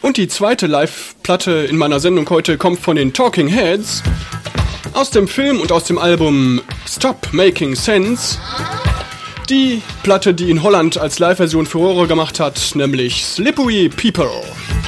Und die zweite Live-Platte in meiner Sendung heute kommt von den Talking Heads. Aus dem Film und aus dem Album Stop Making Sense. Die Platte, die in Holland als Live-Version Furore gemacht hat, nämlich Slippery People.